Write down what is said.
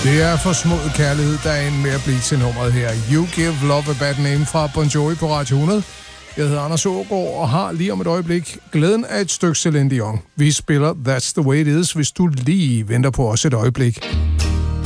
Det er forsmået kærlighed, der er en med at blive til nummeret her. You Give Love a Bad Name fra Bon Jovi på Radio 100. Jeg hedder Anders Aagaard og har lige om et øjeblik glæden af et stykke Celine Dion. Vi spiller That's the Way It Is, hvis du lige venter på os et øjeblik.